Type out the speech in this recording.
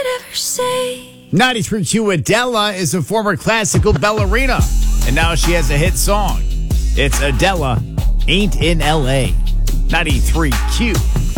ever say. 93Q Adela is a former classical ballerina, and now she has a hit song. It's Adela, Ain't in L.A. 93Q.